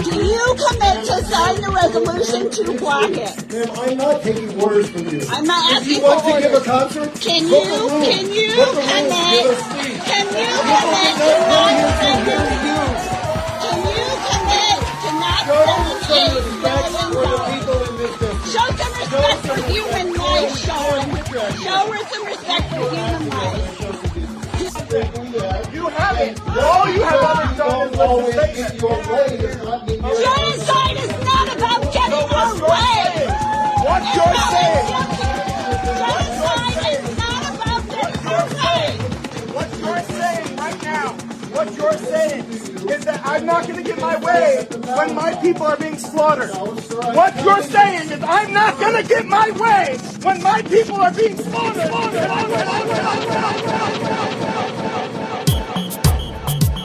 Do you commit to sign the resolution to block it? Ma'am, I'm not taking orders from you. I'm not If asking you for want to orders. give a concert, Can book you a room. commit Book a room, give a speech. to not Show sending some aid respect for the people in this district. Show some respect for human life, Sean. Show her some respect for human life. You haven't. All you have ever done is listen to Genocide is not about getting our way. what you're saying. Genocide is not about getting our way. What you're saying right now, what you're saying is that I'm not going to get my way when my people are being slaughtered. What you're saying is I'm not going to get my way when my people are being slaughtered.